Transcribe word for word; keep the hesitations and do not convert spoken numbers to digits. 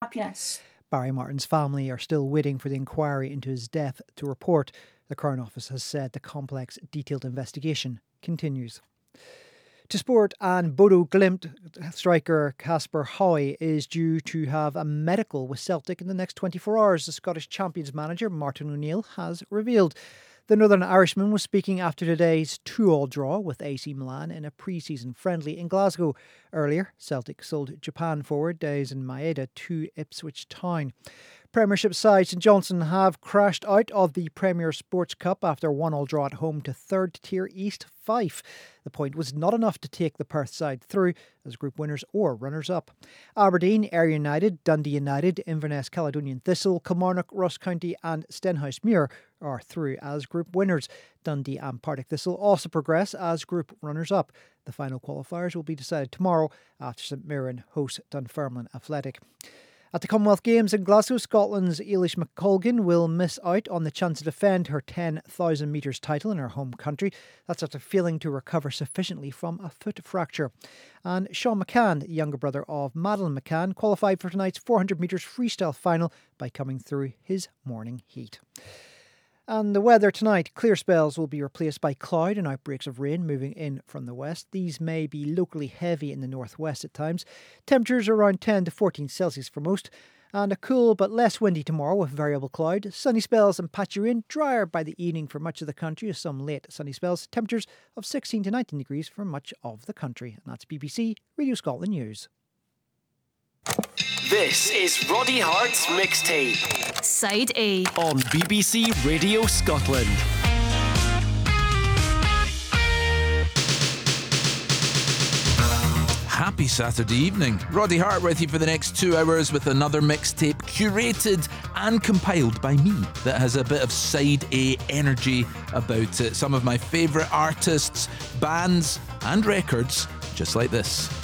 happiness. Barry Martin's family are still waiting for the inquiry into his death to report. The Crown Office has said the complex, detailed investigation continues. To sport, and Bodo Glimt striker Casper Hoy is due to have a medical with Celtic in the next twenty-four hours, the Scottish champions manager Martin O'Neill has revealed. The Northern Irishman was speaking after today's two all draw with A C Milan in a pre-season friendly in Glasgow. Earlier, Celtic sold Japan forward Daisen Maeda to Ipswich Town. Premiership side St Johnstone have crashed out of the Premier Sports Cup after a one all draw at home to third-tier East Fife. The point was not enough to take the Perth side through as group winners or runners-up. Aberdeen, Ayr United, Dundee United, Inverness Caledonian Thistle, Kilmarnock, Ross County and Stenhousemuir are through as group winners. Dundee and Partick Thistle also progress as group runners-up. The final qualifiers will be decided tomorrow after St Mirren host Dunfermline Athletic. At the Commonwealth Games in Glasgow, Scotland's Eilish McColgan will miss out on the chance to defend her ten thousand metres title in her home country. That's after failing to recover sufficiently from a foot fracture. And Sean McCann, the younger brother of Madeleine McCann, qualified for tonight's four hundred metres freestyle final by coming through his morning heat. And the weather tonight, clear spells will be replaced by cloud and outbreaks of rain moving in from the west. These may be locally heavy in the northwest at times. Temperatures around ten to fourteen Celsius for most. And a cool but less windy tomorrow with variable cloud. Sunny spells and patchy rain, drier by the evening for much of the country with some late sunny spells. Temperatures of sixteen to nineteen degrees for much of the country. And that's B B C Radio Scotland News. This is Roddy Hart's Mixtape. Side A. On B B C Radio Scotland. Happy Saturday evening. Roddy Hart with you for the next two hours with another mixtape curated and compiled by me that has a bit of side A energy about it. Some of my favourite artists, bands and records just like this.